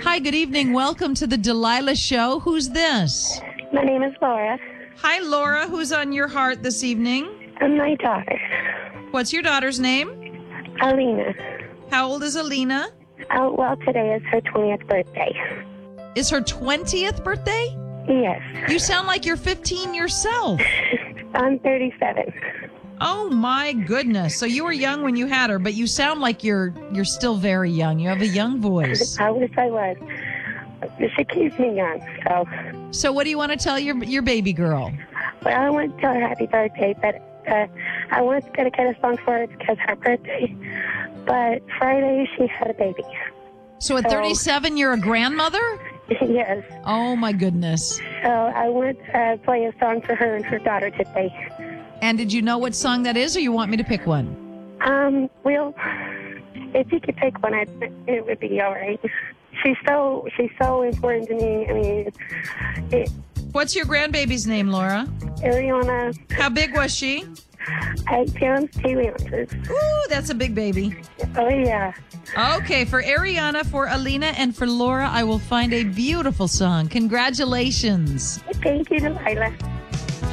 Hi, good evening. Welcome to the Delilah Show. Who's this? My name is Laura. Hi, Laura. Who's on your heart this evening? I'm my daughter, What's your daughter's name? Alina. How old is Alina? Well, today is her 20th birthday. Is her 20th birthday? Yes. You sound like you're 15 yourself. I'm 37. Oh, my goodness. So you were young when you had her, but you sound like you're still very young. You have a young voice. I wish I was. She keeps me young, so. So what do you want to tell your baby girl? Well, I want to tell her happy birthday, but I want to dedicate a song for her because her birthday. But Friday, she had a baby. So at 37, you're a grandmother? Yes. Oh, my goodness. So I want to play a song for her and her daughter today. And did you know what song that is, or you want me to pick one? Well, if you could pick one, it would be all right. She's so important to me. I mean, What's your grandbaby's name, Laura? Ariana. How big was she? 8 pounds, 2 ounces. Ooh, that's a big baby. Oh, yeah. Okay, for Ariana, for Alina, and for Laura, I will find a beautiful song. Congratulations. Thank you, Delilah.